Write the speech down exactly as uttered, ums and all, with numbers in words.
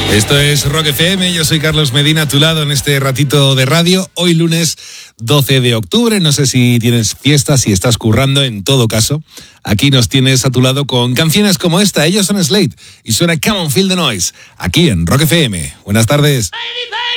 Esto es Rock F M, yo soy Carlos Medina, a tu lado en este ratito de radio. Hoy lunes doce de octubre, no sé si tienes fiestas, si estás currando, en todo caso, aquí nos tienes a tu lado con canciones como esta. Ellos son Slade y suena Come On Feel the Noise, aquí en Rock F M. Buenas tardes. Baby, baby.